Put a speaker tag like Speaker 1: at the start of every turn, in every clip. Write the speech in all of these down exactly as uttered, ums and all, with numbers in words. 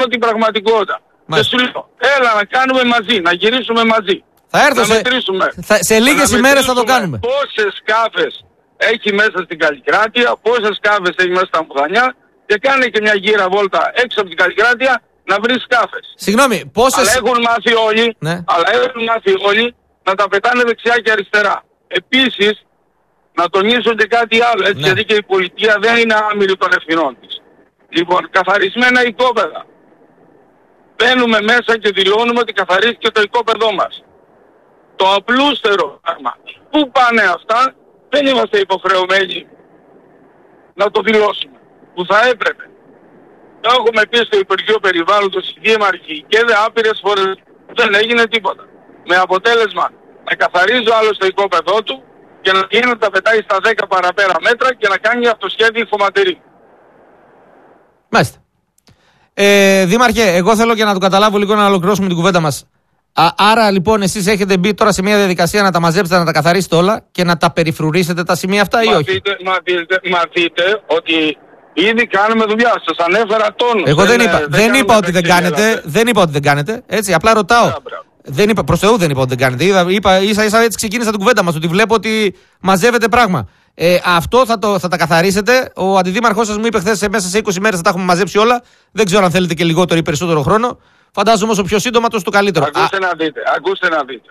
Speaker 1: την πραγματικότητα. Και σου λέω, έλα να κάνουμε μαζί, να γυρίσουμε μαζί.
Speaker 2: Θα έρθω σε, θα, σε λίγες ημέρες θα το κάνουμε.
Speaker 1: Πόσες σκάφες έχει μέσα στην Καλλικράτεια, πόσες σκάφες έχει μέσα στα Μουδανιά και κάνε και μια γύρα βόλτα έξω από την Καλλικράτεια να βρει σκάφες.
Speaker 2: Συγγνώμη, πόσες...
Speaker 1: Αλλά έχουν μάθει όλοι,
Speaker 2: ναι.
Speaker 1: αλλά έχουν μάθει όλοι να τα πετάνε δεξιά και αριστερά. Επίσης, να τονίσω και κάτι άλλο, έτσι, ναι. γιατί και η πολιτεία δεν είναι άμυρη των ευθυνών της. Λοιπόν, καθαρισμένα οικόπεδα. Μπαίνουμε μέσα και δηλώνουμε ότι καθαρίστηκε το οικόπεδό μας. Το απλούστερο πράγμα. Πού πάνε αυτά, δεν είμαστε υποχρεωμένοι να το δηλώσουμε. Που θα έπρεπε. Το έχουμε πει στο Υπουργείο Περιβάλλοντος, οι δήμαρχοι και δε άπειρες φορές δεν έγινε τίποτα. Με αποτέλεσμα να καθαρίζει ο άλλος το οικόπεδό του και να γίνει να τα πετάει στα δέκα παραπέρα μέτρα και να κάνει αυτοσχέδιο χωματερή.
Speaker 2: Μάλιστα. Ε, Δήμαρχε, εγώ θέλω και να το καταλάβω λίγο να ολοκληρώσουμε την κουβέντα μας. Α, άρα λοιπόν εσείς έχετε μπει τώρα σε μια διαδικασία να τα μαζέψετε, να τα καθαρίσετε όλα και να τα περιφρουρήσετε τα σημεία αυτά ή
Speaker 1: μα
Speaker 2: όχι?
Speaker 1: Δείτε, μα, δείτε, μα δείτε ότι ήδη κάνουμε δουλειά. Σας ανέφερα τόνους.
Speaker 2: Εγώ δεν, δεν είπα, δεν, δεν είπα ότι δεν κάνετε. Δεν είπα ότι δεν κάνετε. Έτσι, απλά ρωτάω. Yeah, δεν είπα, προς Θεού δεν είπα ότι δεν κάνετε. Είπα, είπα ίσα ίσα έτσι ξεκίνησα την κουβέντα μας. Ότι βλέπω ότι μαζεύετε πράγμα. Ε, αυτό θα, το, θα τα καθαρίσετε. Ο αντιδήμαρχός σας μου είπε χθες μέσα σε είκοσι μέρες θα τα έχουμε μαζέψει όλα. Δεν ξέρω αν θέλετε και λιγότερο ή περισσότερο χρόνο. Φαντάζομαι όσο πιο σύντομα τόσο το καλύτερο.
Speaker 1: Ακούστε Α... να δείτε. Ακούστε να δείτε.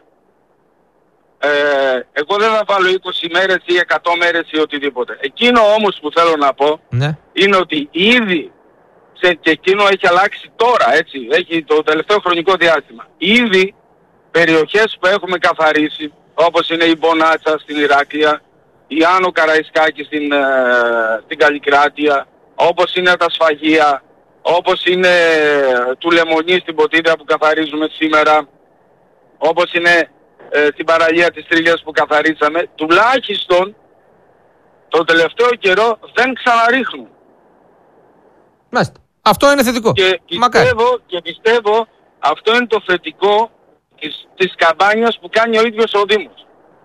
Speaker 1: Ε, εγώ δεν θα βάλω είκοσι μέρες ή εκατό μέρες ή οτιδήποτε. Εκείνο όμως που θέλω να πω
Speaker 2: ναι.
Speaker 1: είναι ότι ήδη σε, και εκείνο έχει αλλάξει τώρα, έτσι, έχει το τελευταίο χρονικό διάστημα. Ήδη περιοχές που έχουμε καθαρίσει, όπως είναι η Μπονάτσα στην Ηράκλεια, η Άνω Καραϊσκάκη στην, ε, στην Καλλικράτεια, όπως είναι τα Σφαγεία, όπως είναι του Λεμονή στην Ποτίδα που καθαρίζουμε σήμερα, όπως είναι ε, στην παραλία της Τρίλιας που καθαρίσαμε, τουλάχιστον το τελευταίο καιρό δεν ξαναρίχνουν.
Speaker 2: Μάλιστα. Αυτό είναι θετικό.
Speaker 1: Και πιστεύω, και πιστεύω αυτό είναι το θετικό της, της καμπάνιας που κάνει ο ίδιος ο Δήμος.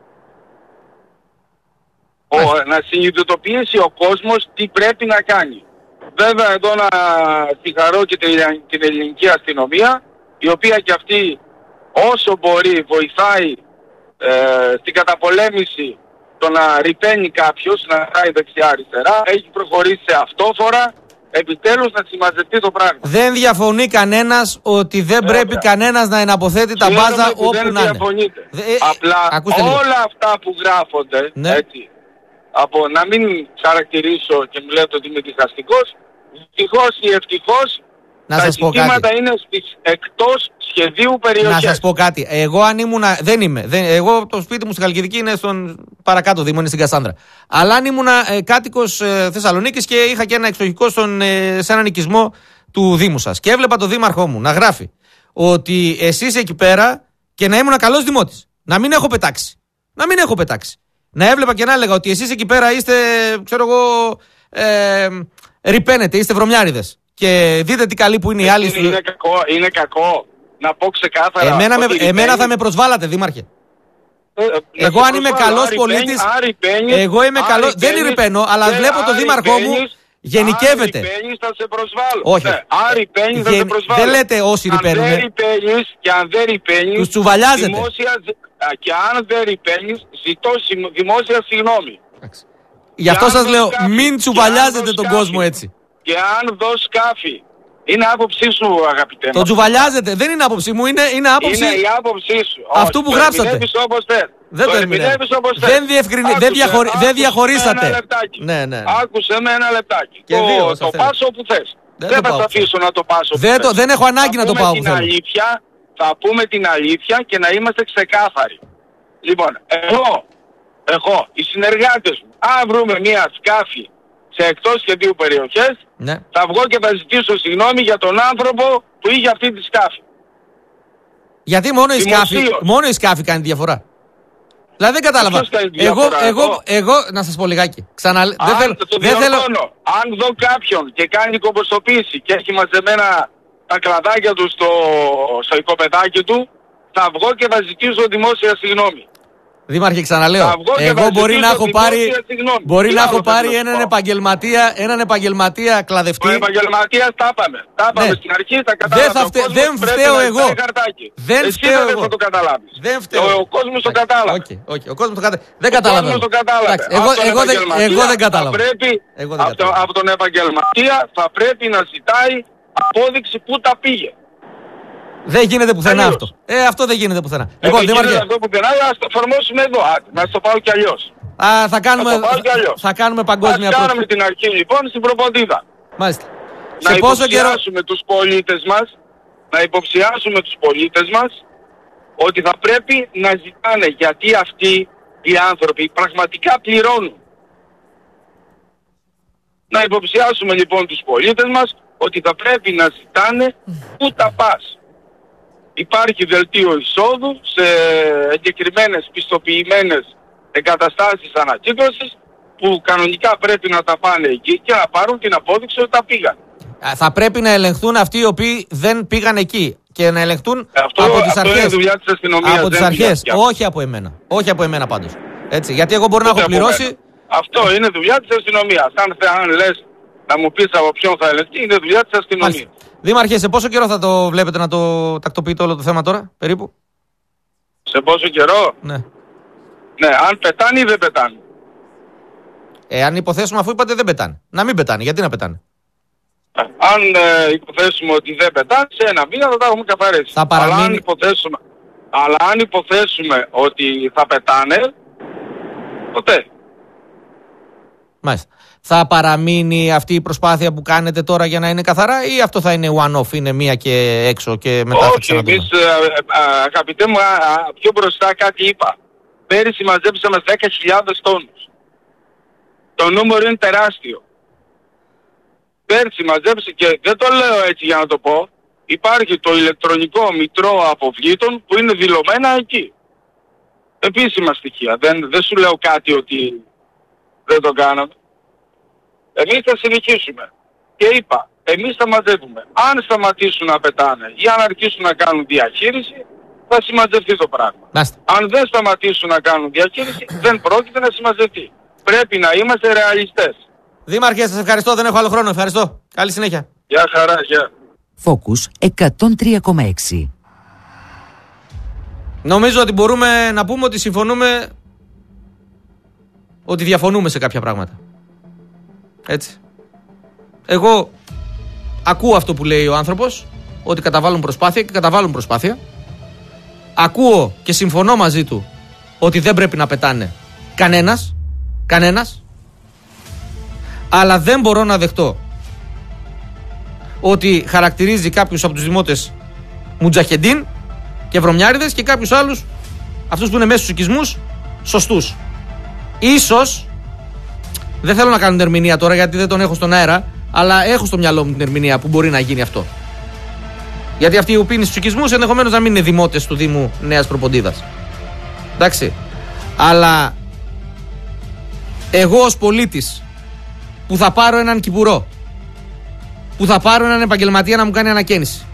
Speaker 1: Ο, να συνειδητοποιήσει ο κόσμος τι πρέπει να κάνει. Βέβαια εδώ να συγχαρώ και την ελληνική αστυνομία, η οποία και αυτή όσο μπορεί βοηθάει ε, στην καταπολέμηση το να ρηπαίνει κάποιος, να πάει δεξιά αριστερά, έχει προχωρήσει σε αυτόφορα, επιτέλους να συμμαζευτεί το πράγμα.
Speaker 2: Δεν διαφωνεί κανένας ότι δεν Βέβαια. πρέπει κανένας να εναποθέτει τα μπάζα όπου
Speaker 1: δεν
Speaker 2: να είναι.
Speaker 1: Δε, Απλά όλα λίγο. αυτά που γράφονται, ναι. έτσι, από να μην χαρακτηρίσω και μου λέτε ότι είμαι διχαστικός, ευτυχώς ή ευτυχώς
Speaker 2: να
Speaker 1: τα
Speaker 2: σας πω
Speaker 1: ζητήματα είναι στις εκτός σχεδίου περιοχές.
Speaker 2: Να σας πω κάτι. Εγώ αν ήμουν. Δεν είμαι. Δεν, εγώ το σπίτι μου στην Χαλκιδική είναι στον παρακάτω Δήμο, είναι στην Κασάνδρα. Αλλά αν ήμουν ε, κάτοικος ε, Θεσσαλονίκης και είχα και ένα εξοχικό στον, ε, σε έναν οικισμό του Δήμου σας και έβλεπα τον δήμαρχό μου να γράφει ότι εσείς εκεί πέρα και να ήμουν καλός δημότης. Να μην έχω πετάξει. Να μην έχω πετάξει. Να έβλεπα και να έλεγα ότι εσείς εκεί πέρα είστε, ξέρω εγώ, ε, ρηπαίνετε, είστε βρωμιάριδες. Και δείτε τι καλή που είναι οι άλλοι.
Speaker 1: Είναι, είναι, κακό, είναι κακό να πω ξεκάθαρα.
Speaker 2: Εμένα, με, εμένα θα με προσβάλλατε, Δήμαρχε.
Speaker 1: Ε,
Speaker 2: εγώ αν είμαι καλός πολίτης. Εγώ είμαι καλός. Δεν ρηπαίνω, αλλά δε, βλέπω τον Δήμαρχό μου γενικεύεται.
Speaker 1: Αν ρηπαίνεις θα σε προσβάλλω.
Speaker 2: Όχι.
Speaker 1: Ναι, αν ρηπαίνεις θα σε προσβάλλω.
Speaker 2: Δεν λέτε όσοι ρηπαίνουν.
Speaker 1: Αν δεν ρηπαίνεις και αν δεν ρηπαίνεις.
Speaker 2: Τους τσουβαλιάζετε.
Speaker 1: Δημόσια, και αν δεν ρηπαίνεις, ζητώ δημόσια συγγνώμη.
Speaker 2: Γι' αυτό σας λέω, μην τσουβαλιάζετε τον κόσμο έτσι.
Speaker 1: Και αν δω σκάφη. Είναι άποψή σου, αγαπητέ μου.
Speaker 2: Το τσουβαλιάζετε. Δεν είναι άποψή μου, είναι, είναι άποψη.
Speaker 1: Είναι η άποψή σου.
Speaker 2: Αυτού που
Speaker 1: το
Speaker 2: γράψατε.
Speaker 1: Όπως θες.
Speaker 2: Δεν το ερμηνεύεις όπως θες. Δεν, διευκρινι... άκουσε, δεν, διαχωρι... δεν διαχωρίσατε.
Speaker 1: Ένα λεπτάκι.
Speaker 2: Ναι, ναι.
Speaker 1: Άκουσε με ένα λεπτάκι.
Speaker 2: Και
Speaker 1: το
Speaker 2: δύο,
Speaker 1: το πάσω όπου θες. Δεν, δεν θα σε αφήσω να το πάσω.
Speaker 2: Δεν, το... δεν έχω ανάγκη να το πάω όπου θέλω.
Speaker 1: Αλήθεια, θα πούμε την αλήθεια και να είμαστε ξεκάθαροι. Λοιπόν, εγώ, εγώ, οι συνεργάτες μου, αν βρούμε μία σκάφη σε εκτός σχεδίου περιοχές,
Speaker 2: ναι.
Speaker 1: θα βγω και θα ζητήσω συγγνώμη για τον άνθρωπο που είχε αυτή τη σκάφη.
Speaker 2: Γιατί μόνο η, σκάφη, μόνο η σκάφη κάνει διαφορά. Δηλαδή δεν κατάλαβα. Εγώ, εγώ, εγώ, να σας πω λιγάκι. Ξανα...
Speaker 1: Αν,
Speaker 2: δεν θέλω, δεν θέλω...
Speaker 1: αν δω κάποιον και κάνει κομποστοποίηση και έχει μαζεμένα τα κλαδάκια του στο, στο οικοπεδάκι του, θα βγω και θα ζητήσω δημόσια συγγνώμη.
Speaker 2: Δήμαρχε, ξαναλέω. Εγώ μπορεί να έχω πάρει, μπορεί να έχω πάρει έναν επαγγελματία, έναν επαγγελματία κλαδευτή.
Speaker 1: Ο επαγγελματίας τα είπαμε. Τα είπαμε στην αρχή, τα κατάλαβε.
Speaker 2: Δεν φταίω εγώ. Δεν φταίω εγώ.
Speaker 1: Δεν το καταλάβεις.
Speaker 2: Δεν φταίω.
Speaker 1: Ο κόσμος το κατάλαβε.
Speaker 2: Ο κόσμος το κατάλαβε. Δεν κατάλαβε. Εγώ δεν κατάλαβα.
Speaker 1: Από τον επαγγελματία θα πρέπει να ζητάει απόδειξη που τα πήγε.
Speaker 2: Δεν γίνεται πουθενά αυτό. Ε, αυτό δεν γίνεται πουθενά.
Speaker 1: Ε, λοιπόν, δεν γίνεται αυτό πουθενά, ας το εφαρμόσουμε εδώ. Να το πάω κι αλλιώς.
Speaker 2: Α, θα κάνουμε, θα κάνουμε παγκόσμια
Speaker 1: πρόταση. Θα κάνουμε την αρχή λοιπόν στην Προποντίδα.
Speaker 2: Μάλιστα.
Speaker 1: Να σε υποψιάσουμε τους πολίτες μας, να υποψιάσουμε τους πολίτες μας ότι θα πρέπει να ζητάνε, γιατί αυτοί οι άνθρωποι πραγματικά πληρώνουν. Να υποψιάσουμε λοιπόν τους πολίτες μας ότι θα πρέπει να ζητάνε πού τα πας. Υπάρχει δελτίο εισόδου σε εγκεκριμένες πιστοποιημένες εγκαταστάσεις ανακύκλωσης που κανονικά πρέπει να τα πάνε εκεί και να πάρουν την απόδειξη ότι τα πήγαν.
Speaker 2: Θα πρέπει να ελεγχθούν αυτοί οι οποίοι δεν πήγαν εκεί και να ελεγχθούν
Speaker 1: αυτό,
Speaker 2: από τις
Speaker 1: αυτό
Speaker 2: αρχές.
Speaker 1: Είναι δουλειά της αστυνομίας.
Speaker 2: Από τις αρχές, όχι από εμένα. Όχι από εμένα πάντως. Έτσι, γιατί εγώ μπορώ
Speaker 1: Ούτε
Speaker 2: να έχω πληρώσει.
Speaker 1: Αυτό είναι δουλειά της αστυνομίας. Αν, αν λες να μου πεις από ποιον θα ελεγχθεί, είναι δουλειά της αστυνομίας.
Speaker 2: Δήμαρχε, σε πόσο καιρό θα το βλέπετε να το τακτοποιείτε όλο το θέμα τώρα, περίπου?
Speaker 1: Σε πόσο καιρό?
Speaker 2: Ναι.
Speaker 1: Ναι, αν πετάνει ή δεν πετάνει.
Speaker 2: Ε, αν υποθέσουμε, αφού είπατε δεν πετάνε. Να μην πετάνε, γιατί να πετάνε?
Speaker 1: Αν ε, υποθέσουμε ότι δεν πετάνε, σε ένα μήνα θα τα έχουμε καθαρίσει.
Speaker 2: Θα παραμείνει...
Speaker 1: αλλά, αν υποθέσουμε, αλλά αν υποθέσουμε ότι θα πετάνε, ποτέ.
Speaker 2: Μάλιστα. Θα παραμείνει αυτή η προσπάθεια που κάνετε τώρα για να είναι καθαρά, ή αυτό θα είναι one-off, είναι μία και έξω και μετά?
Speaker 1: Όχι, εμείς αγαπητέ μου, α, α, πιο μπροστά κάτι είπα. Πέρυσι μαζέψαμε δέκα χιλιάδες τόνους. Το νούμερο είναι τεράστιο. Πέρυσι μαζέψαμε, και δεν το λέω έτσι για να το πω, υπάρχει το ηλεκτρονικό μητρό αποβλήτων που είναι δηλωμένα εκεί. Επίσημα στοιχεία. Δεν, δεν σου λέω κάτι ότι δεν το κάναμε. Εμείς θα συνεχίσουμε. Και είπα, εμείς θα μαζεύουμε. Αν σταματήσουν να πετάνε ή αν αρχίσουν να κάνουν διαχείριση, θα συμμαζευτεί το πράγμα.
Speaker 2: Μάστε.
Speaker 1: Αν δεν σταματήσουν να κάνουν διαχείριση, δεν πρόκειται να συμμαζευτεί. Πρέπει να είμαστε ρεαλιστές.
Speaker 2: Δήμαρχε, σας ευχαριστώ. Δεν έχω άλλο χρόνο. Ευχαριστώ. Καλή συνέχεια.
Speaker 1: Γεια χαρά, γεια.
Speaker 3: Focus εκατόν τρία κόμμα έξι.
Speaker 2: Νομίζω ότι μπορούμε να πούμε ότι συμφωνούμε, ότι διαφωνούμε σε κάποια πράγματα. Έτσι. Εγώ ακούω αυτό που λέει ο άνθρωπος, ότι καταβάλουν προσπάθεια και καταβάλουν προσπάθεια. Ακούω και συμφωνώ μαζί του ότι δεν πρέπει να πετάνε κανένας, κανένας, αλλά δεν μπορώ να δεχτώ ότι χαρακτηρίζει κάποιους από τους δημότες μουτζαχεντίν και βρωμιάριδες και κάποιους άλλους, αυτούς που είναι μέσα στους οικισμούς, σωστούς. Ίσως, δεν θέλω να κάνω την ερμηνεία τώρα γιατί δεν τον έχω στον αέρα, αλλά έχω στο μυαλό μου την ερμηνεία που μπορεί να γίνει αυτό. Γιατί αυτοί οι οποίοι είναι στους οικισμούς ενδεχομένως να μην είναι δημότες του Δήμου Νέας Προποντίδας. Εντάξει. Αλλά εγώ ως πολίτης που θα πάρω έναν κυπουρό, που θα πάρω έναν επαγγελματία να μου κάνει ανακαίνιση,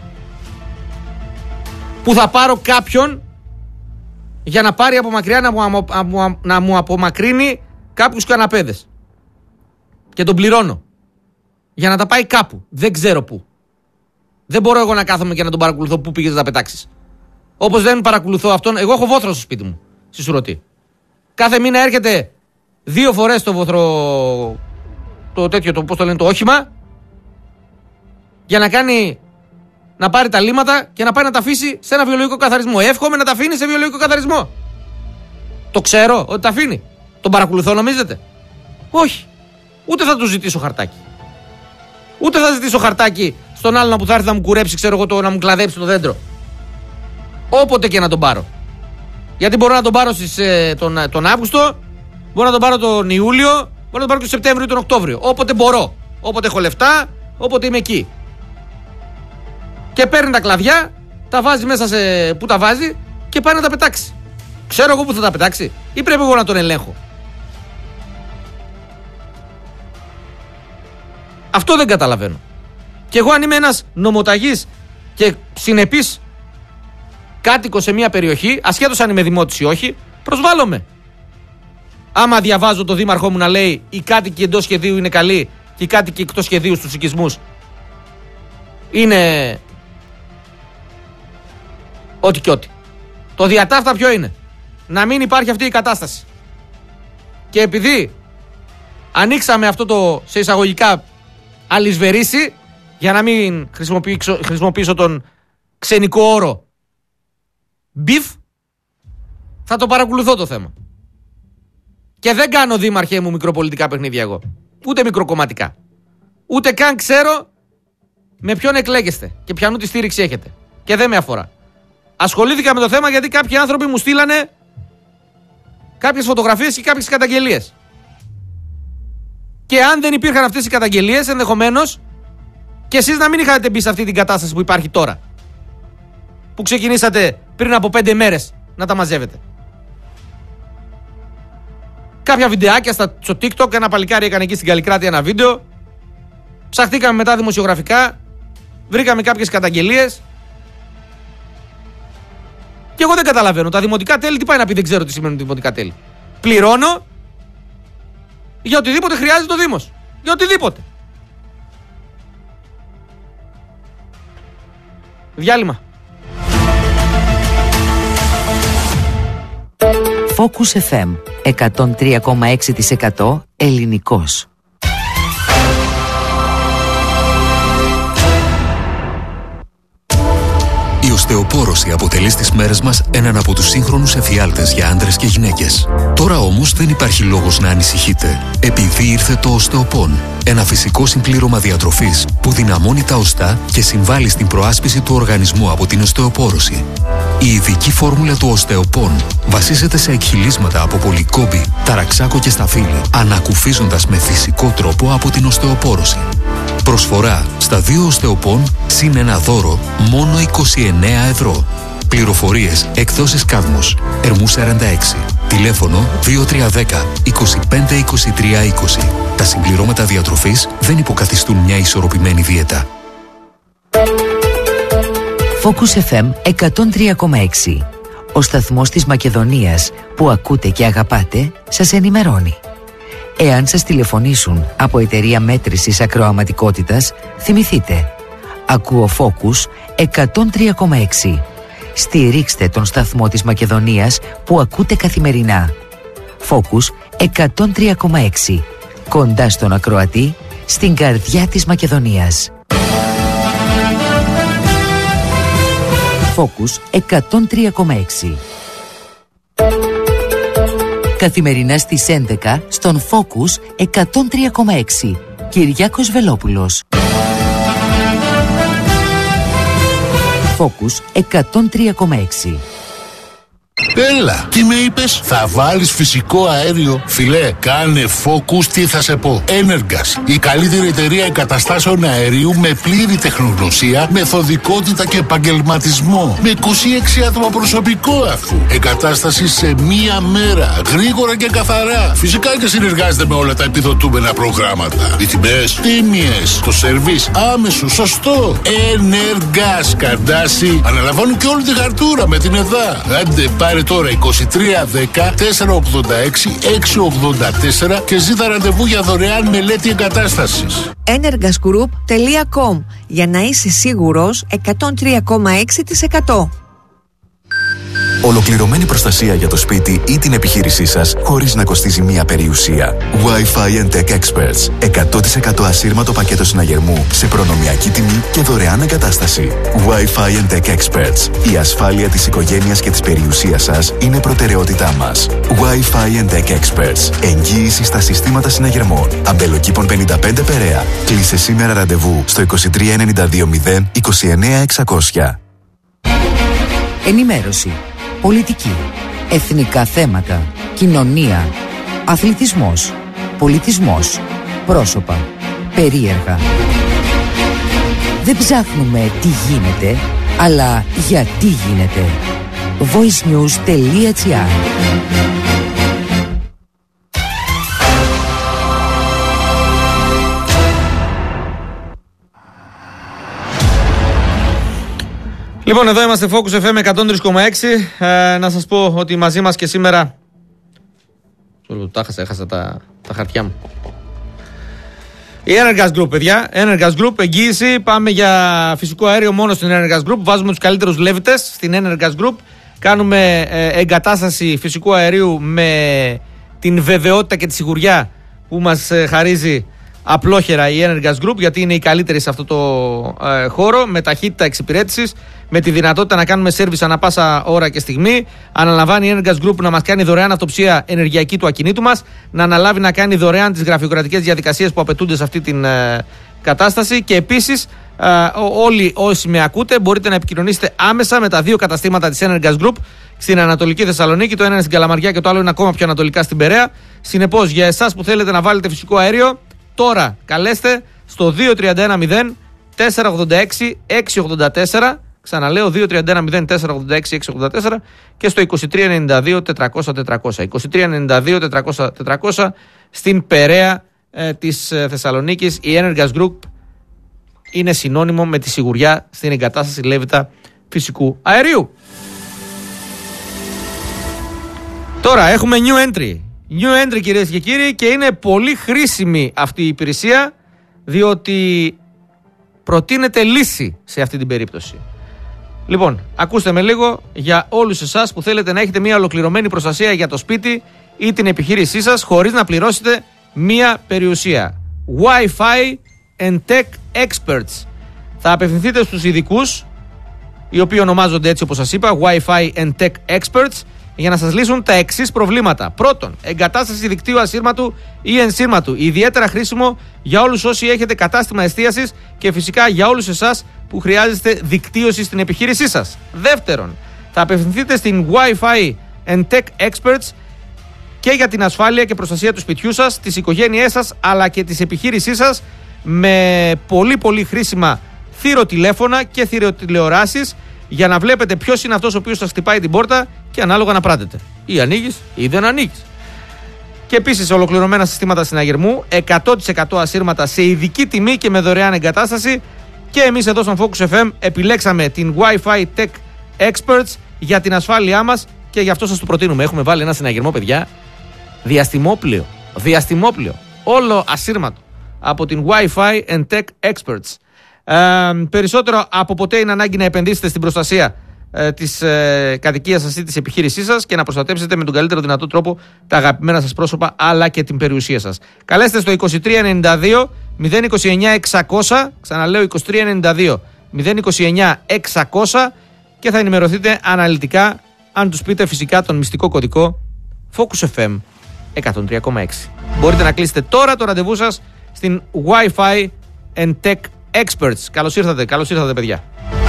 Speaker 2: που θα πάρω κάποιον για να πάρει από μακριά να μου, να μου απομακρύνει κάποιους καναπέδες και τον πληρώνω για να τα πάει κάπου, δεν ξέρω πού. Δεν μπορώ εγώ να κάθομαι και να τον παρακολουθώ πού πήγες να τα πετάξεις. Όπως δεν παρακολουθώ αυτόν, εγώ έχω βόθρο στο σπίτι μου, στη Σουρωτή. Κάθε μήνα έρχεται δύο φορές το βόθρο, το τέτοιο, το, πώς το λένε, το όχημα, για να κάνει, να πάρει τα λίματα και να πάει να τα αφήσει σε ένα βιολογικό καθαρισμό. Εύχομαι να τα αφήνει σε βιολογικό καθαρισμό. Το ξέρω ότι τα αφήνει. Τον παρακολουθώ, νομίζετε? Όχι. Ούτε θα του ζητήσω χαρτάκι. Ούτε θα ζητήσω χαρτάκι στον άλλον που θα έρθει να μου κουρέψει, ξέρω εγώ, το, να μου κλαδέψει το δέντρο. Όποτε και να τον πάρω. Γιατί μπορώ να τον πάρω στις, ε, τον, τον Αύγουστο, μπορώ να τον πάρω τον Ιούλιο, μπορώ να τον πάρω τον Σεπτέμβριο ή τον Οκτώβριο. Όποτε μπορώ. Όποτε έχω λεφτά, όποτε είμαι εκεί. Και παίρνει τα κλαδιά, τα βάζει μέσα σε. Πού τα βάζει και πάει να τα πετάξει. Ξέρω εγώ που θα τα πετάξει, ή πρέπει εγώ να τον ελέγχω? Αυτό δεν καταλαβαίνω. Και εγώ, αν είμαι ένας νομοταγής και συνεπής κάτοικος σε μια περιοχή, ασχέτως αν είμαι δημότης ή όχι, προσβάλλομαι. άμα διαβάζω το δήμαρχό μου να λέει οι κάτοικοι εντός σχεδίου είναι καλοί και οι κάτοικοι εκτός σχεδίου στους οικισμούς είναι ό,τι και ό,τι. Το διατάφτα ποιο είναι? Να μην υπάρχει αυτή η κατάσταση. Και επειδή ανοίξαμε αυτό το σε εισαγωγικά αλυσβερίσι, για να μην χρησιμοποιήσω, χρησιμοποιήσω τον ξενικό όρο μπιφ, θα το παρακολουθώ το θέμα. Και δεν κάνω, δήμαρχέ μου, μικροπολιτικά παιχνίδια εγώ. Ούτε μικροκομματικά. Ούτε καν ξέρω με ποιον εκλέγεστε και ποιανού τη στήριξη έχετε. Και δεν με αφορά. Ασχολήθηκα με το θέμα γιατί κάποιοι άνθρωποι μου στείλανε κάποιες φωτογραφίες και κάποιες καταγγελίες. Και αν δεν υπήρχαν αυτές οι καταγγελίες, ενδεχομένως και εσείς να μην είχατε μπει σε αυτή την κατάσταση που υπάρχει τώρα. Που ξεκινήσατε πριν από πέντε μέρες να τα μαζεύετε. Κάποια βιντεάκια στο TikTok, ένα παλικάρι έκανε εκεί στην Καλλικράτη ένα βίντεο. Ψαχτήκαμε μετά δημοσιογραφικά, βρήκαμε κάποιες καταγγελίες. Και εγώ δεν καταλαβαίνω. Τα δημοτικά τέλη τι πάει να πει, δεν ξέρω τι σημαίνουν δημοτικά τέλη. Πληρώνω για οτιδήποτε χρειάζεται ο Δήμος. Για οτιδήποτε. Διάλειμμα.
Speaker 3: Focus εφ εμ εκατόν τρία κόμμα έξι τοις εκατό ελληνικός.
Speaker 4: Η οστεοπόρωση αποτελεί στις μέρες μας έναν από τους σύγχρονους εφιάλτες για άντρες και γυναίκες. Τώρα όμως δεν υπάρχει λόγος να ανησυχείτε, επειδή ήρθε το οστεοπόν, ένα φυσικό συμπλήρωμα διατροφής που δυναμώνει τα οστά και συμβάλλει στην προάσπιση του οργανισμού από την οστεοπόρωση. Η ειδική φόρμουλα του οστεοπόν βασίζεται σε εκχυλίσματα από πολυκόμπη, ταραξάκο και σταφύλι, ανακουφίζοντας με φυσικό τρόπο από την οστεοπόρωση. Προσφορά στα δύο οστεοπόν συν ένα δώρο μόνο είκοσι εννέα ευρώ. Πληροφορίες εκδόσεις Κάδμος, Ερμού σαράντα έξι. Τηλέφωνο δύο τρία ένα μηδέν είκοσι πέντε είκοσι τρία είκοσι. Τα συμπληρώματα διατροφής δεν υποκαθιστούν μια ισορροπημένη δίαιτα.
Speaker 3: Focus εφ εμ εκατόν τρία κόμμα έξι. Ο σταθμός της Μακεδονίας που ακούτε και αγαπάτε σας ενημερώνει. Εάν σας τηλεφωνήσουν από εταιρεία μέτρησης ακροαματικότητας, θυμηθείτε. Ακούω Focus εκατόν τρία κόμμα έξι. Στηρίξτε τον σταθμό της Μακεδονίας που ακούτε καθημερινά. Focus εκατόν τρία κόμμα έξι. Κοντά στον ακροατή, στην καρδιά της Μακεδονίας. Focus εκατόν τρία κόμμα έξι. Καθημερινά στις έντεκα στον Focus εκατόν τρία κόμμα έξι. Κυριάκος Βελόπουλος. Focus εκατόν τρία κόμμα έξι.
Speaker 5: Έλα, τι με είπες? Θα βάλεις φυσικό αέριο? Φιλέ, κάνε Focus, τι θα σε πω. Energas, η καλύτερη εταιρεία εγκαταστάσεων αερίου με πλήρη τεχνογνωσία, μεθοδικότητα και επαγγελματισμό. Με είκοσι έξι άτομα προσωπικό αφού. Εγκατάσταση σε μία μέρα. Γρήγορα και καθαρά. Φυσικά και συνεργάζεται με όλα τα επιδοτούμενα προγράμματα. Οι τιμές τίμιες. Το σερβίς άμεσο, σωστό. Energas, Καρντάση. Αναλαμβάνουν και όλη τη χαρτούρα με την ΕΔΑ. Άντε, πάρε τώρα είκοσι τρία δέκα τετρακόσια ογδόντα έξι εξακόσια ογδόντα τέσσερα και ζήτα ραντεβού για δωρεάν μελέτη εγκατάστασης.
Speaker 6: energas group τελεία com, για να είσαι σίγουρος εκατόν τρία κόμμα έξι τοις εκατό.
Speaker 7: Ολοκληρωμένη προστασία για το σπίτι ή την επιχείρησή σας χωρίς να κοστίζει μία περιουσία. Wi-Fi and Tech Experts. εκατό τοις εκατό ασύρματο πακέτο συναγερμού σε προνομιακή τιμή και δωρεάν εγκατάσταση. Wi-Fi and Tech Experts. Η ασφάλεια της οικογένειας και της περιουσίας σας είναι προτεραιότητά μας. Wi-Fi and Tech Experts. Εγγύηση στα συστήματα συναγερμών. Αμπελοκήπων πενήντα πέντε Περαία. Κλείσε σήμερα ραντεβού στο είκοσι τρία ενενήντα δύο μηδέν είκοσι εννέα εξακόσια.
Speaker 3: Ενημέρωση. Πολιτική, εθνικά θέματα, κοινωνία, αθλητισμός, πολιτισμός, πρόσωπα, περίεργα. Δεν ψάχνουμε τι γίνεται, αλλά γιατί γίνεται. voicenews τελεία gr.
Speaker 2: Λοιπόν, εδώ είμαστε Focus εφ εμ εκατόν τρία κόμμα έξι. Ε, να σας πω ότι μαζί μας και σήμερα Τα έχασα, έχασα τα, τα χαρτιά μου. Η Energas Group, παιδιά. Energas Group, εγγύηση. Πάμε για φυσικό αέριο μόνο στην Energas Group. Βάζουμε τους καλύτερους λέβητες στην Energas Group. Κάνουμε ε, εγκατάσταση φυσικού αερίου με την βεβαιότητα και τη σιγουριά που μας ε, χαρίζει απλόχερα η Energas Group, γιατί είναι η καλύτερη σε αυτό το ε, χώρο, με ταχύτητα εξυπηρέτησης, με τη δυνατότητα να κάνουμε σέρβις ανά πάσα ώρα και στιγμή. Αναλαμβάνει η Energas Group να μας κάνει δωρεάν αυτοψία ενεργειακή του ακινήτου μας, να αναλάβει να κάνει δωρεάν τις γραφειοκρατικές διαδικασίες που απαιτούνται σε αυτή την ε, κατάσταση. Και επίσης, ε, όλοι όσοι με ακούτε μπορείτε να επικοινωνήσετε άμεσα με τα δύο καταστήματα της Energas Group στην Ανατολική Θεσσαλονίκη. Το ένα είναι στην Καλαμαριά και το άλλο είναι ακόμα πιο ανατολικά στην Περαία. Συνεπώς, για εσάς που θέλετε να βάλετε φυσικό αέριο, τώρα καλέστε στο δύο τρία ένα μηδέν τέσσερα ογδόντα έξι έξι ογδόντα τέσσερα. Ξαναλέω, δύο τρία ένα μηδέν τέσσερα ογδόντα έξι έξι ογδόντα τέσσερα και στο είκοσι τρία ενενήντα δύο τετρακόσια τετρακόσια. είκοσι τρία ενενήντα δύο τετρακόσια τετρακόσια στην Περαία ε, της ε, Θεσσαλονίκης. Η Energas Group είναι συνώνυμο με τη σιγουριά στην εγκατάσταση λέβητα φυσικού αερίου. Τώρα έχουμε new entry. New entry, κυρίες και κύριοι, και είναι πολύ χρήσιμη αυτή η υπηρεσία, διότι προτείνεται λύση σε αυτή την περίπτωση. Λοιπόν, ακούστε με λίγο για όλους εσάς που θέλετε να έχετε μια ολοκληρωμένη προστασία για το σπίτι ή την επιχείρησή σας χωρίς να πληρώσετε μια περιουσία. Wi-Fi and Tech Experts. Θα απευθυνθείτε στους ειδικούς, οι οποίοι ονομάζονται έτσι όπως σας είπα, Wi-Fi and Tech Experts, για να σας λύσουν τα εξής προβλήματα. Πρώτον, εγκατάσταση δικτύου ασύρματου ή ενσύρματου. Ιδιαίτερα χρήσιμο για όλους όσοι έχετε κατάστημα εστίασης και φυσικά για όλους εσάς που χρειάζεστε δικτύωση στην επιχείρησή σας. Δεύτερον, θα απευθυνθείτε στην Wi-Fi and Tech Experts και για την ασφάλεια και προστασία του σπιτιού σας, της οικογένειάς σας αλλά και της επιχείρησής σας, με πολύ πολύ χρήσιμα θηροτηλέφωνα και θηροτηλεοράσεις, για να βλέπετε ποιος είναι αυτός ο οποίος σας χτυπάει την πόρτα και ανάλογα να πράτετε. Ή ανοίγεις ή δεν ανοίγεις. Και επίσης ολοκληρωμένα συστήματα συναγερμού, εκατό τοις εκατό ασύρματα σε ειδική τιμή και με δωρεάν εγκατάσταση. Και εμείς εδώ στον Focus εφ εμ επιλέξαμε την Wi-Fi Tech Experts για την ασφάλειά μας και γι' αυτό σας το προτείνουμε. Έχουμε βάλει ένα συναγερμό, παιδιά, διαστημόπλαιο. Διαστημόπλαιο. Όλο ασύρματο από την Wi-Fi and Tech Experts. Ε, περισσότερο από ποτέ είναι ανάγκη να επενδύσετε στην προστασία ε, της ε, κατοικίας σας ή της επιχείρησής σας και να προστατεύσετε με τον καλύτερο δυνατό τρόπο τα αγαπημένα σας πρόσωπα αλλά και την περιουσία σας. Καλέστε στο είκοσι τρία ενενήντα δύο μηδέν είκοσι εννιά εξακόσια, ξαναλέω είκοσι τρία ενενήντα δύο μηδέν είκοσι εννιά εξακόσια, και θα ενημερωθείτε αναλυτικά αν τους πείτε φυσικά τον μυστικό κωδικό Focus εφ εμ εκατόν τρία κόμμα έξι. Μπορείτε να κλείσετε τώρα το ραντεβού σας στην Wi-Fi and Tech Experts. Καλώς ήρθατε, καλώς ήρθατε, παιδιά.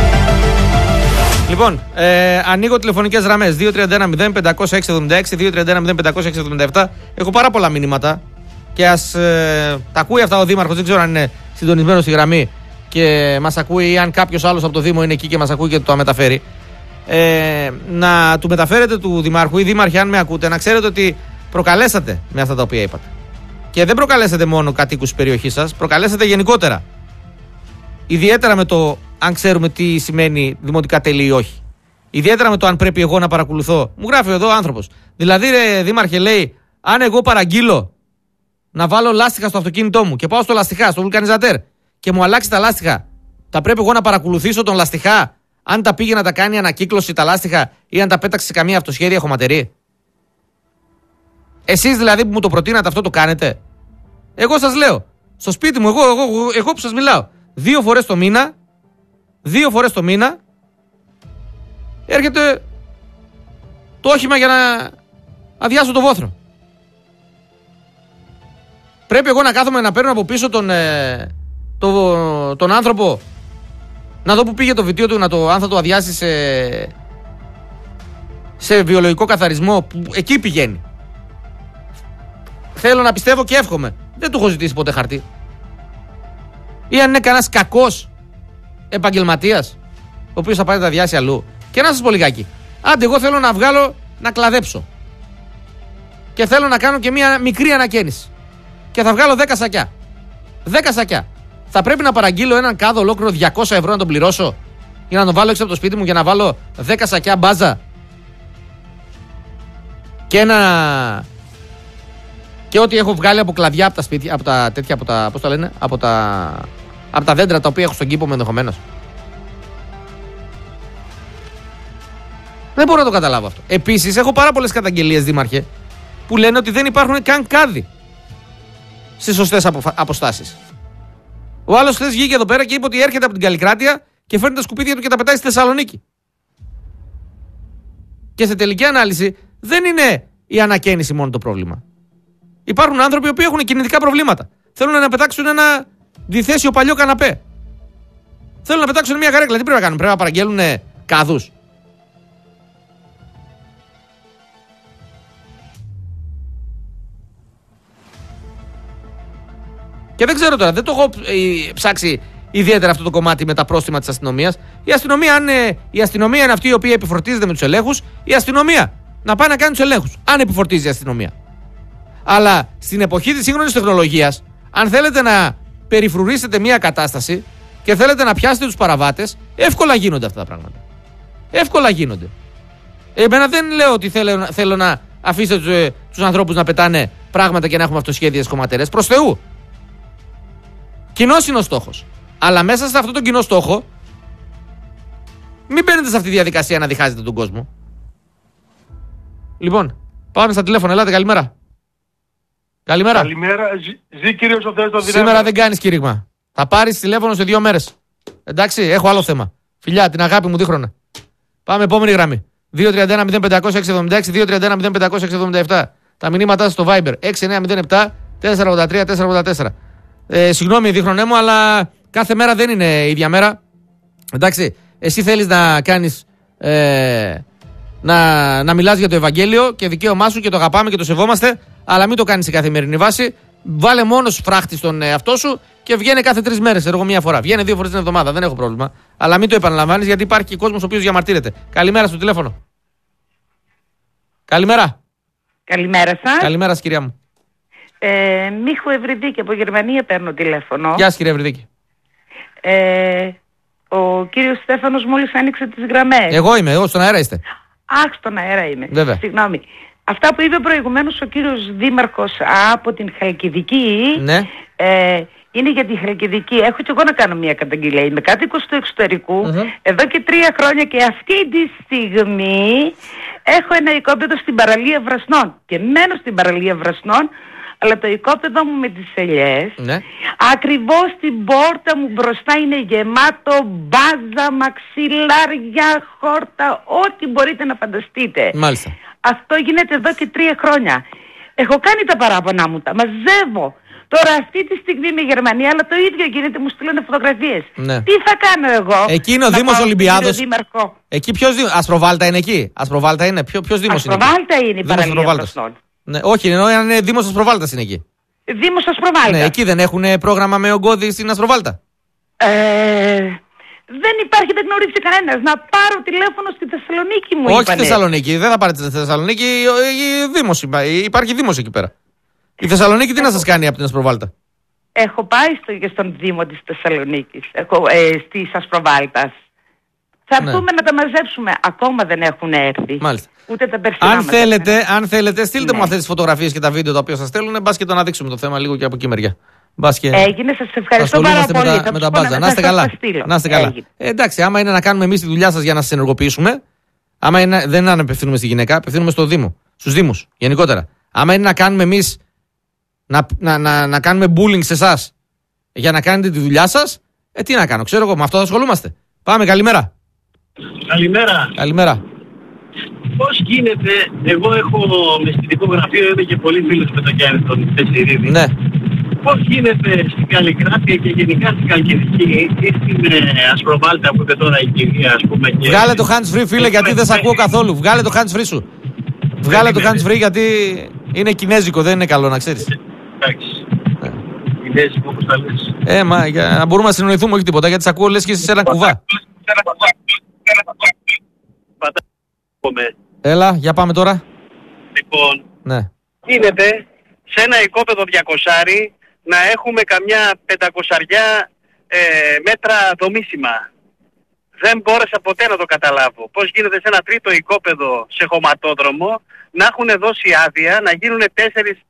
Speaker 2: Λοιπόν, ε, ανοίγω τηλεφωνικές γραμμές δύο τρία ένα μηδέν πέντε έξι επτά έξι, δύο τρία ένα μηδέν πέντε έξι επτά επτά. Έχω πάρα πολλά μηνύματα και ας ε, τα ακούει αυτά ο Δήμαρχος. Δεν ξέρω αν είναι συντονισμένος στη γραμμή και μας ακούει, ή αν κάποιος άλλος από το Δήμο είναι εκεί και μας ακούει και το μεταφέρει. Ε, να του μεταφέρετε του Δημάρχου ή Δήμαρχε, αν με ακούτε, να ξέρετε ότι προκαλέσατε με αυτά τα οποία είπατε. Και δεν προκαλέσατε μόνο κατοίκους της περιοχής σας, προκαλέσατε γενικότερα. Ιδιαίτερα με το αν ξέρουμε τι σημαίνει δημοτικά τέλη ή όχι. Ιδιαίτερα με το αν πρέπει εγώ να παρακολουθώ. Μου γράφει εδώ ο άνθρωπος. Δηλαδή, ρε Δήμαρχε, λέει, αν εγώ παραγγείλω να βάλω λάστιχα στο αυτοκίνητό μου και πάω στο λαστιχά, στο βουλκανιζατέρ, και μου αλλάξει τα λάστιχα, θα πρέπει εγώ να παρακολουθήσω τον λαστιχά, αν τα πήγε να τα κάνει ανακύκλωση τα λάστιχα ή αν τα πέταξε σε καμία αυτοσχέδια χωματερή? Εσείς δηλαδή που μου το προτείνατε αυτό το κάνετε? Εγώ σας λέω, στο σπίτι μου, εγώ, εγώ, εγώ, εγώ που σας μιλάω, δύο φορές το μήνα, δύο φορές το μήνα έρχεται το όχημα για να αδειάσω το βόθρο. Πρέπει εγώ να κάθομαι να παίρνω από πίσω τον, ε, το, τον άνθρωπο, να δω που πήγε το βιτίο του, να το, αν θα το αδειάσει σε, σε βιολογικό καθαρισμό, που εκεί πηγαίνει. Θέλω να πιστεύω και εύχομαι. Δεν του έχω ζητήσει ποτέ χαρτί. Ή αν είναι κανένας κακός επαγγελματίας, ο οποίος θα πάει να τα αδειάσει αλλού. Και να σας πω λιγάκι. Άντε, εγώ θέλω να βγάλω να κλαδέψω. Και θέλω να κάνω και μια μικρή ανακαίνιση. Και θα βγάλω δέκα σακιά. δέκα σακιά. Θα πρέπει να παραγγείλω έναν κάδο ολόκληρο διακόσια ευρώ να τον πληρώσω, για να τον βάλω έξω από το σπίτι μου, για να βάλω δέκα σακιά μπάζα και ένα Και ό,τι έχω βγάλει από κλαδιά από τα σπίτια, από τα τέτοια, από τα, πώς το λένε, από τα, από τα δέντρα τα οποία έχω στον κήπο μου ενδεχομένως. Δεν μπορώ να το καταλάβω αυτό. Επίσης, έχω πάρα πολλές καταγγελίες, δήμαρχε, που λένε ότι δεν υπάρχουν καν κάδοι στις σωστές αποφα... αποστάσεις. Ο άλλος χθες βγήκε εδώ πέρα και είπε ότι έρχεται από την Καλλικράτεια και φέρνει τα σκουπίδια του και τα πετάει στη Θεσσαλονίκη. Και σε τελική ανάλυση δεν είναι η ανακαίνιση μόνο το πρόβλημα. Υπάρχουν άνθρωποι που έχουν κινητικά προβλήματα. Θέλουν να πετάξουν ένα διθέσιο παλιό καναπέ. Θέλουν να πετάξουν μια καρέκλα. Τι πρέπει να κάνουν, πρέπει να παραγγέλνουν κάδους. Και δεν ξέρω τώρα, δεν το έχω ψάξει ιδιαίτερα αυτό το κομμάτι με τα πρόστιμα της αστυνομίας. Η αστυνομία, αν ε, η αστυνομία είναι αυτή η οποία επιφορτίζεται με τους ελέγχους, η αστυνομία να πάει να κάνει τους ελέγχους. Αν επιφορτίζει η αστυνομία. Αλλά στην εποχή της σύγχρονης τεχνολογίας, αν θέλετε να περιφρουρήσετε μια κατάσταση και θέλετε να πιάσετε τους παραβάτες, εύκολα γίνονται αυτά τα πράγματα. Εύκολα γίνονται. Εμένα δεν λέω ότι θέλω, θέλω να αφήσετε τους, ε, τους ανθρώπους να πετάνε πράγματα και να έχουμε αυτοσχέδιες κομματερές. Προς Θεού. Κοινός είναι ο στόχος. Αλλά μέσα σε αυτόν τον κοινό στόχο, μην μπαίνετε σε αυτή τη διαδικασία να διχάζετε τον κόσμο. Λοιπόν, πάμε στα τηλέφωνα. Ελάτε, καλημέρα. Καλημέρα.
Speaker 8: Καλημέρα. Ζη, ζη κύριος ο Θεός το δυνάμει.
Speaker 2: Σήμερα δεν κάνεις κήρυγμα. Θα πάρεις τηλέφωνο σε δύο μέρες. Εντάξει, έχω άλλο θέμα. Φιλιά, την αγάπη μου δίχρονα. Πάμε, επόμενη γραμμή. δύο τρία ένα μηδέν πέντε έξι επτά έξι, δύο τρία ένα μηδέν πέντε έξι επτά επτά. Τα μηνύματά σας στο Viber έξι εννιά μηδέν επτά τέσσερα ογδόντα τρία τέσσερα ογδόντα τέσσερα. Ε, συγγνώμη, δίχρονέ μου, αλλά κάθε μέρα δεν είναι η ίδια μέρα. Εντάξει, εσύ θέλεις να κάνεις ε, να, να μιλάς για το Ευαγγέλιο και δικαίωμά σου και το αγαπάμε και το σεβόμαστε, αλλά μην το κάνεις σε καθημερινή βάση. Βάλε μόνος φράχτη στον εαυτό σου και βγαίνει κάθε τρεις μέρες. Εγώ μία φορά. Βγαίνει δύο φορές την εβδομάδα, δεν έχω πρόβλημα. Αλλά μην το επαναλαμβάνεις, γιατί υπάρχει και κόσμος ο οποίος διαμαρτύρεται. Καλημέρα στο τηλέφωνο. Καλημέρα.
Speaker 9: Καλημέρα σας.
Speaker 2: Καλημέρα σας, κυρία μου.
Speaker 9: Ε, Μίχου Ευρυδίκη, από Γερμανία παίρνω τηλέφωνο.
Speaker 2: Γεια σας, κύριε Ευρυδίκη.
Speaker 9: Ε, ο κύριος Στέφανος μόλις άνοιξε τις γραμμές.
Speaker 2: Εγώ είμαι, εγώ στον αέρα είστε.
Speaker 9: Αχ, στον αέρα είμαι.
Speaker 2: Βέβαια.
Speaker 9: Συγγνώμη. Αυτά που είπε προηγουμένως ο κύριος Δήμαρχος από την Χαλκιδική,
Speaker 2: ναι.
Speaker 9: ε, είναι για τη Χαλκιδική. Έχω και εγώ να κάνω μια καταγγελία. Είμαι κάτοικος του εξωτερικού, mm-hmm. εδώ και τρία χρόνια, και αυτή τη στιγμή έχω ένα οικόπεδο στην παραλία Βρασνών και μένω στην παραλία Βρασνών, αλλά το οικόπεδο μου με τις ελιές,
Speaker 2: ναι.
Speaker 9: ακριβώς στην πόρτα μου μπροστά είναι γεμάτο μπάζα, μαξιλάρια, χόρτα, ό,τι μπορείτε να φανταστείτε.
Speaker 2: Μάλιστα.
Speaker 9: Αυτό γίνεται εδώ και τρία χρόνια. Έχω κάνει τα παράπονα μου, τα μαζεύω. Τώρα αυτή τη στιγμή είμαι Γερμανία, αλλά το ίδιο γίνεται, μου στείλανε φωτογραφίες.
Speaker 2: Ναι.
Speaker 9: Τι θα κάνω εγώ?
Speaker 2: Εκεί είναι ο Δήμος Ολυμπιάδος. Εκεί ποιος Δήμος? Ασπροβάλτα είναι εκεί. Ασπροβάλτα είναι. Ποιο, ποιος Δήμος είναι?
Speaker 9: Ασπροβάλτα είναι η παραλία Βρασνών.
Speaker 2: Ναι, όχι, εννοώ αν είναι Δήμος Ασπροβάλτας είναι εκεί.
Speaker 9: Δήμος Ασπροβάλτα.
Speaker 2: Ναι, εκεί δεν έχουν πρόγραμμα με ογκώδη στην Ασπροβάλτα.
Speaker 9: Ε, δεν υπάρχει, δεν γνωρίζει κανένας. Να πάρω τηλέφωνο στη Θεσσαλονίκη μου.
Speaker 2: Όχι
Speaker 9: είπανε.
Speaker 2: στη Θεσσαλονίκη, δεν θα πάρετε στη Θεσσαλονίκη. Δήμος, υπάρχει Δήμος εκεί πέρα. Η Θεσσαλονίκη τι να σας κάνει από την Ασπροβάλτα?
Speaker 9: Έχω πάει στο, στον Δήμο της Θεσσαλονίκης, έχω, ε, της Ασπροβάλτας. Θα έρθουμε ναι. να τα μαζέψουμε. Ακόμα δεν έχουν έρθει.
Speaker 2: Μάλιστα.
Speaker 9: Ούτε τα περσινά.
Speaker 2: Αν θέλετε, αν θέλετε, στείλτε
Speaker 9: ναι.
Speaker 2: μου αυτές τις φωτογραφίες και τα βίντεο τα οποία σας στέλνουν, μπας και το αναδείξουμε το θέμα λίγο και από εκεί μεριά.
Speaker 9: Και... Έγινε, σας ευχαριστώ πάρα πολύ.
Speaker 2: Με τα, με τα μπάζα. Να είστε καλά. Να είστε καλά. Ε, εντάξει, άμα είναι να κάνουμε εμείς τη δουλειά σας για να σας ενεργοποιήσουμε, άμα είναι, δεν είναι να απευθύνουμε στη γυναίκα, απευθύνουμε στο Δήμο, στους Δήμους γενικότερα. Άμα είναι να κάνουμε εμείς να, να, να, να κάνουμε bullying σε εσάς για να κάνετε τη δουλειά σας, ε, τι να κάνω, ξέρω εγώ, με αυτό θα ασχολούμαστε. Πάμε, καλημέρα.
Speaker 10: Καλημέρα.
Speaker 2: Καλημέρα.
Speaker 10: Πώς γίνεται, εγώ έχω μεστητικό γραφείο, είμαι και πολύ φίλος με τον Γιάννη τον Τεσσερίδη.
Speaker 2: Ναι.
Speaker 10: Πώς γίνεται στην Καλλικράτεια και γενικά στην Χαλκιδική ή στην ε, Ασπροβάλτα που είναι τώρα η κυρία, ας πούμε. Και...
Speaker 2: Βγάλε το hands free, φίλε, γιατί δεν σε ακούω καθόλου. Βγάλε το hands free σου. Βγάλε το hands free, γιατί είναι κινέζικο, δεν είναι καλό, να ξέρεις.
Speaker 10: Εντάξει. Κινέζικο, όπως τα λες.
Speaker 2: Ε, μα για να μπορούμε να συνοηθούμε, όχι τίποτα, γιατί σε ακούω λες και εσύ σε ένα κουβά. Έλα, για πάμε τώρα.
Speaker 10: Λοιπόν,
Speaker 2: ναι.
Speaker 10: γίνεται σε ένα οικόπεδο διακοσάρι να έχουμε καμιά πεντακοσαριά ε, μέτρα δομήσιμα. Δεν μπόρεσα ποτέ να το καταλάβω. Πώς γίνεται σε ένα τρίτο οικόπεδο σε χωματόδρομο να έχουν δώσει άδεια να γίνουν τέσσερις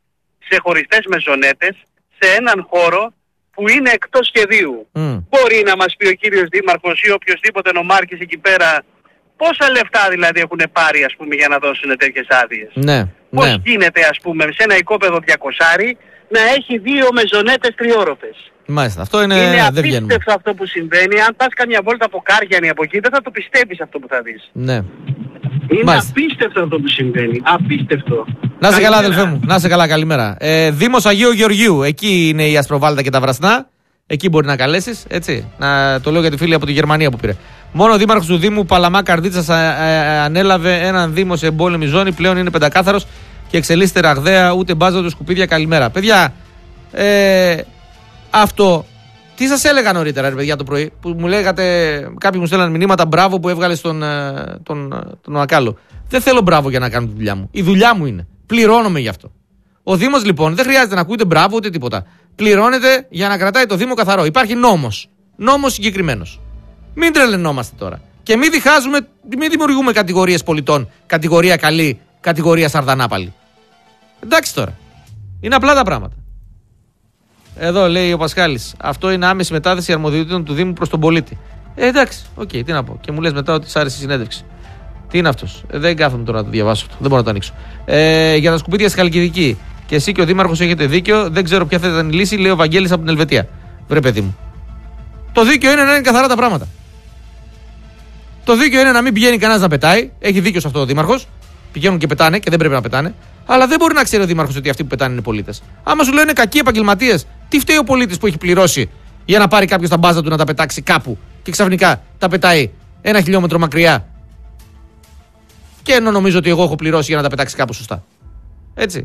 Speaker 10: σε χωριστές μεζονέτες, σε έναν χώρο που είναι εκτός σχεδίου.
Speaker 2: Mm.
Speaker 10: Μπορεί να μας πει ο κύριος Δήμαρχος ή οποιοσδήποτε νομάρχης εκεί πέρα πόσα λεφτά δηλαδή έχουν πάρει, ας πούμε, για να δώσουν τέτοιες άδειες.
Speaker 2: Ναι,
Speaker 10: Πώς
Speaker 2: ναι.
Speaker 10: γίνεται, ας πούμε, σε ένα οικόπεδο διακοσάρι να έχει δύο μεζονέτες τριόροφες.
Speaker 2: Μάλιστα, αυτό είναι,
Speaker 10: Είναι
Speaker 2: δεν βγαίνουμε.
Speaker 10: απίστευτο αυτό που συμβαίνει. Αν πας καμιά βόλτα από Κάριανη από εκεί, δεν θα το πιστεύεις αυτό που θα δεις.
Speaker 2: Ναι.
Speaker 10: Είναι
Speaker 2: Μάλιστα.
Speaker 10: απίστευτο αυτό που συμβαίνει. Απίστευτο.
Speaker 2: Να είσαι καλά,
Speaker 10: Καλημέρα.
Speaker 2: αδελφέ μου. Να είσαι καλά, καλημέρα. Ε, Δήμος Αγίου Γεωργίου. Εκεί είναι η Ασπροβάλτα και τα Βρασνά. Εκεί μπορεί να καλέσεις. Έτσι. Να το λέω για τη φίλη από τη Γερμανία που πήρε. Μόνο ο δήμαρχος του Δήμου Παλαμά Καρδίτσας ανέλαβε έναν δήμο σε εμπόλεμη ζώνη. Πλέον είναι πεντακάθαρος και εξελίσσεται ραγδαία. Ούτε μπάζα του σκουπίδια. Καλημέρα. Παιδιά, ε, αυτό. Τι σας έλεγα νωρίτερα, ρε παιδιά, το πρωί, που μου λέγατε, κάποιοι μου στέλναν μηνύματα, μπράβο που έβγαλε τον, τον, τον Ακάλο. Δεν θέλω μπράβο για να κάνω τη δουλειά μου. Η δουλειά μου είναι. Πληρώνομαι γι' αυτό. Ο Δήμος λοιπόν δεν χρειάζεται να ακούτε μπράβο ούτε τίποτα. Πληρώνεται για να κρατάει το Δήμο καθαρό. Υπάρχει νόμος. Νόμος συγκεκριμένος. Μην τρελαινόμαστε τώρα. Και μην διχάζουμε, μην δημιουργούμε κατηγορίες πολιτών. Κατηγορία καλή, κατηγορία σαρδανάπαλη. Εντάξει τώρα. Είναι απλά τα πράγματα. Εδώ λέει ο Πασχάλης, αυτό είναι άμεση μετάθεση αρμοδιοτήτων του Δήμου προς τον πολίτη. Ε, εντάξει, οκ, okay, τι να πω. Και μου λες μετά ότι σ' άρεσε η συνέντευξη. Τι είναι αυτός. Ε, δεν κάθομαι τώρα να το διαβάσω αυτό. Δεν μπορώ να το ανοίξω. Ε, για τα σκουπίδια στη Χαλκιδική. Και εσύ και ο Δήμαρχος έχετε δίκιο. Δεν ξέρω ποια θα ήταν η λύση, λέει ο Βαγγέλης από την Ελβετία. Βρε παιδί μου. Το δίκαιο είναι να είναι καθαρά τα πράγματα. Το δίκαιο είναι να μην πηγαίνει κανένας να πετάει. Έχει δίκιο σε αυτό ο Δήμαρχος. Πηγαίνουν και πετάνε και δεν πρέπει να πετάνε. Αλλά δεν μπορεί να ξέρει ο Δήμαρχος ότι αυτοί που πετάνε είναι πολίτες. Άμα σου λένε κακοί επαγγελματίες, τι φταίει ο πολίτης που έχει πληρώσει για να πάρει κάποιος τα μπάζα του να τα πετάξει κάπου και ξαφνικά τα πετάει ένα χιλιόμετρο μακριά. Και ενώ νομίζω ότι εγώ έχω πληρώσει για να τα πετάξει κάπου σωστά. Έτσι.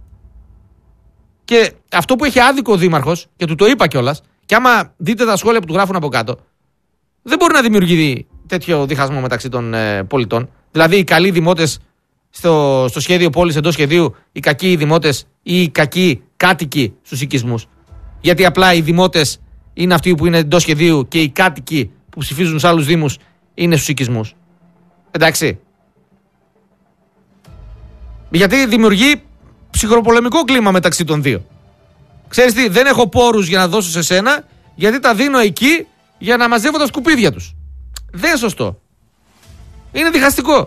Speaker 2: Και αυτό που έχει άδικο ο Δήμαρχος, και του το είπα κιόλας, και άμα δείτε τα σχόλια που του γράφουν από κάτω, δεν μπορεί να δημιουργεί τέτοιο διχασμό μεταξύ των ε, πολιτών. Δηλαδή οι καλοί δημότες στο, στο σχέδιο πόλης εντός σχεδίου, οι κακοί δημότες ή οι κακοί κάτοικοι στους οικισμούς. Γιατί απλά οι δημότες είναι αυτοί που είναι εντός σχεδίου και οι κάτοικοι που ψηφίζουν σε άλλους δήμους είναι στους οικισμούς. Εντάξει. Γιατί δημιουργεί ψυχροπολεμικό κλίμα μεταξύ των δύο. Ξέρεις τι, δεν έχω πόρους για να δώσω σε σένα, γιατί τα δίνω εκεί για να μαζεύω τα σκουπίδια τους. Δεν είναι σωστό. Είναι διχαστικό.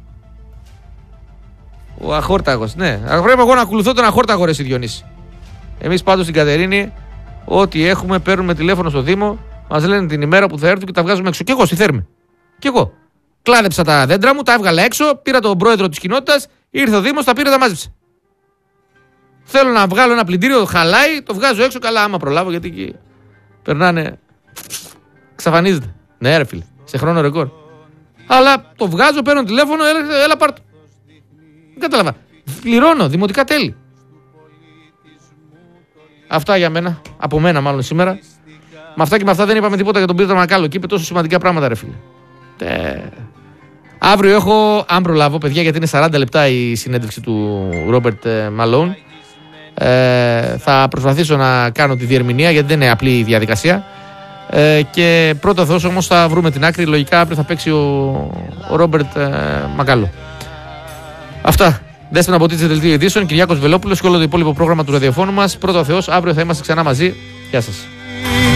Speaker 2: Ο Αχόρταγος, ναι. Πρέπει εγώ να ακολουθώ τον Αχόρταγο, ρε Διονύση. Εμείς πάντως στην Κατερίνη, ό,τι έχουμε, παίρνουμε τηλέφωνο στο Δήμο, μας λένε την ημέρα που θα έρθουν και τα βγάζουμε έξω. Κι εγώ στη Θέρμη. Κι εγώ. Κλάδεψα τα δέντρα μου, τα έβγαλα έξω, πήρα τον πρόεδρο της κοινότητας, ήρθε ο Δήμος, τα πήρε, τα μάζεψε. Θέλω να βγάλω ένα πλυντήριο, χαλάει, το βγάζω έξω, καλά, άμα προλάβω, γιατί εκεί περνάνε. Ξαφανίζεται. Ναι, ρε φίλε, σε χρόνο ρεκόρ. Αλλά το βγάζω, παίρνω τηλέφωνο, έλα, έλα πάρ' το. Δεν κατάλαβα. Πληρώνω, δημοτικά τέλη. Αυτά για μένα, από μένα μάλλον σήμερα. Με αυτά και με αυτά δεν είπαμε τίποτα για τον Πίτερ Μακάλο. Και είπε τόσο σημαντικά πράγματα, ρε φίλε. Ε... Αύριο έχω, αν προλάβω, παιδιά, γιατί είναι σαράντα λεπτά η συνέντευξη του Ρόμπερτ Μαλόν. Ε, θα προσπαθήσω να κάνω τη διερμηνία, γιατί δεν είναι απλή η διαδικασία. Ε, και πρώτα Θεός όμως θα βρούμε την άκρη. Λογικά αύριο θα παίξει ο, ο Ρόμπερτ ε, Μακάλο. Αυτά. Δέστε να ποτίτσετε δελτίο ειδήσεων. Κυριάκος Βελόπουλος και όλο το υπόλοιπο πρόγραμμα του ραδιοφώνου μας. Πρώτα Θεός, αύριο θα είμαστε ξανά μαζί. Γεια σας.